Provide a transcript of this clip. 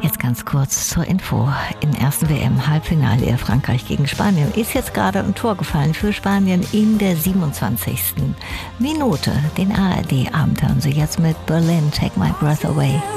Jetzt ganz kurz zur Info. Im ersten WM-Halbfinale Frankreich gegen Spanien ist jetzt gerade ein Tor gefallen für Spanien in der 27. Minute. Den ARD-Abend hören Sie jetzt mit Berlin, Take My Breath Away.